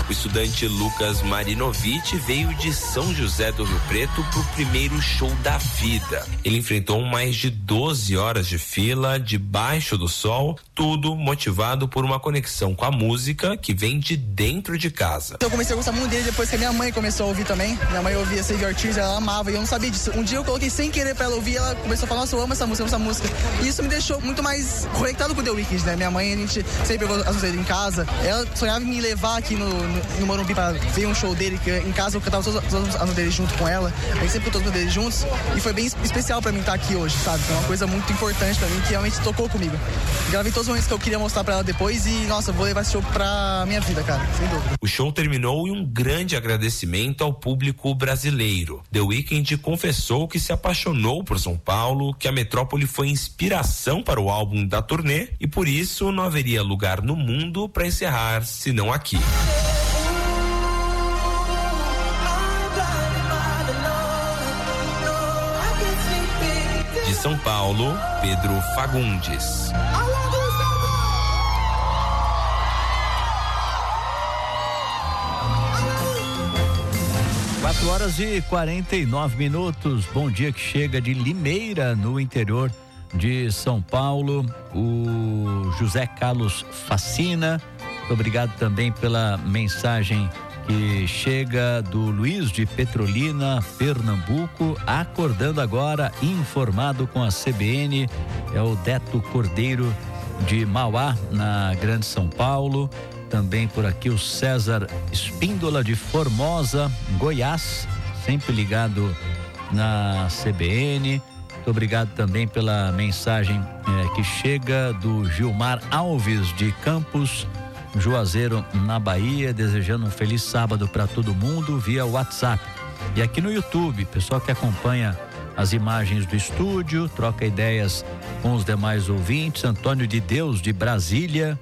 O estudante Lucas Marinovich veio de São José do Rio Preto pro primeiro show da vida. Ele enfrentou mais de 12 horas de fila, debaixo do sol, tudo motivado por uma conexão com a música que vem de dentro de casa. Eu comecei a gostar muito dele depois que a minha mãe começou a ouvir também. Minha mãe ouvia Save Your Tears, ela amava e eu não sabia disso. Um dia eu coloquei sem querer pra ela ouvir, ela começou a falar, nossa, eu amo essa música. E isso me deixou muito mais conectado com o The Weeknd, né? Minha mãe, a gente sempre pegou as músicas dele em casa. Ela sonhava em me levar aqui no Morumbi pra ver um show dele, que em casa eu cantava todas as músicas dele junto com ela. A gente sempre cantou as músicas dele juntos e foi bem especial pra mim estar aqui hoje, sabe? Foi uma coisa muito importante pra mim que realmente tocou comigo. Gravei todos os momentos que eu queria mostrar pra ela depois e, nossa, vou levar esse show pra minha vida, cara, sem dúvida. O show terminou em um grande agradecimento ao público brasileiro. The Weeknd confessou que se apaixonou por São Paulo, que a metrópole foi inspiração para o álbum da turnê e por isso não haveria lugar no mundo para encerrar senão aqui. De São Paulo, Pedro Fagundes. 4h49. Bom dia que chega de Limeira, no interior de São Paulo, o José Carlos Facina. Obrigado também pela mensagem que chega do Luiz de Petrolina, Pernambuco, acordando agora, informado com a CBN, é o Deto Cordeiro de Mauá, na Grande São Paulo. Também por aqui o César Espíndola de Formosa, Goiás, sempre ligado na CBN. Muito obrigado também pela mensagem que chega do Gilmar Alves de Campos, Juazeiro, na Bahia, desejando um feliz sábado para todo mundo via WhatsApp. E aqui no YouTube, pessoal que acompanha as imagens do estúdio, troca ideias com os demais ouvintes. Antônio de Deus de Brasília,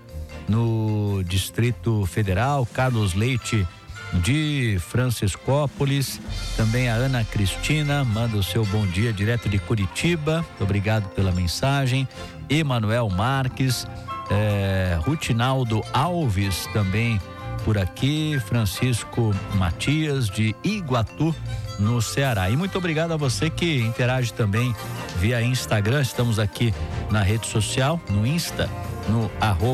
no Distrito Federal, Carlos Leite de Franciscópolis, também a Ana Cristina manda o seu bom dia direto de Curitiba, muito obrigado pela mensagem. Emanuel Marques, Rutinaldo Alves também por aqui, Francisco Matias de Iguatu, no Ceará. E muito obrigado a você que interage também via Instagram. Estamos aqui na rede social, no Insta, no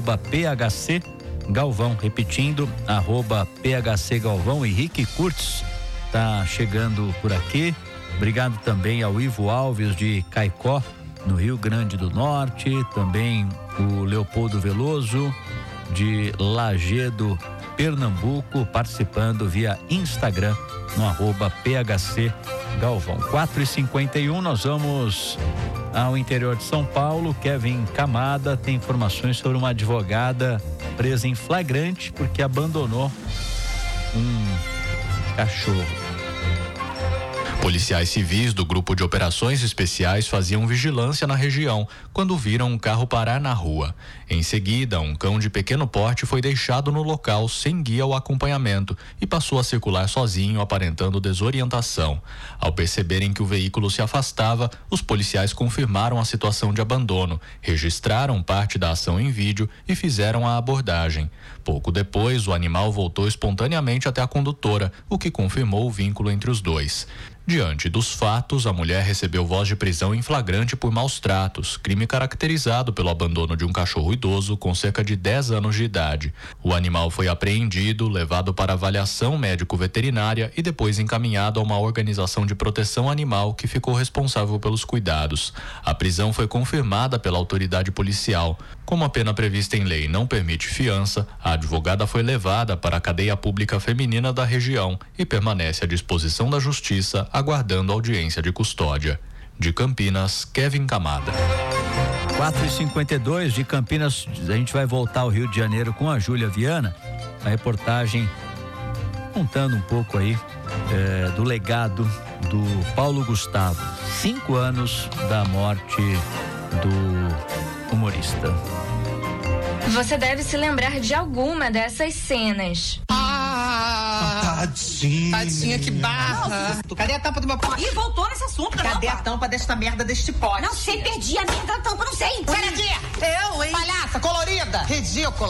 @PHC Galvão, repetindo, @PHC Galvão. Henrique Curtis tá chegando por aqui. Obrigado também ao Ivo Alves de Caicó, no Rio Grande do Norte, também o Leopoldo Veloso de Lagedo, Pernambuco, participando via Instagram no @PHC Galvão. 4h51, nós vamos ao interior de São Paulo. Kevin Camada tem informações sobre uma advogada presa em flagrante porque abandonou um cachorro. Policiais civis do Grupo de Operações Especiais faziam vigilância na região quando viram um carro parar na rua. Em seguida, um cão de pequeno porte foi deixado no local sem guia ou acompanhamento e passou a circular sozinho, aparentando desorientação. Ao perceberem que o veículo se afastava, os policiais confirmaram a situação de abandono, registraram parte da ação em vídeo e fizeram a abordagem. Pouco depois, o animal voltou espontaneamente até a condutora, o que confirmou o vínculo entre os dois. Diante dos fatos, a mulher recebeu voz de prisão em flagrante por maus tratos, crime caracterizado pelo abandono de um cachorro idoso com cerca de 10 anos de idade. O animal foi apreendido, levado para avaliação médico-veterinária e depois encaminhado a uma organização de proteção animal que ficou responsável pelos cuidados. A prisão foi confirmada pela autoridade policial. Como a pena prevista em lei não permite fiança, a advogada foi levada para a cadeia pública feminina da região e permanece à disposição da justiça, aguardando audiência de custódia. De Campinas, Kevin Camada. 4h52, de Campinas, a gente vai voltar ao Rio de Janeiro com a Júlia Viana. A reportagem contando um pouco aí do legado do Paulo Gustavo. 5 anos da morte do humorista. Você deve se lembrar de alguma dessas cenas. Tadinha, que barra. Nossa, cadê a tampa do meu pote? Ih, voltou nesse assunto. Cadê a tampa desta merda deste pote? Não sei, perdi a merda da tampa, não sei. Sai daqui! Eu, hein? Palhaça, colorida, ridícula.